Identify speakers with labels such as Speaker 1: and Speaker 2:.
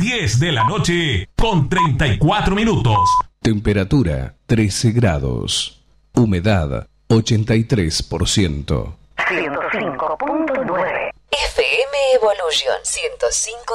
Speaker 1: 10 de la noche con 34 minutos.
Speaker 2: Temperatura 13 grados. Humedad 83%.
Speaker 3: 105.9 FM Evolution 105.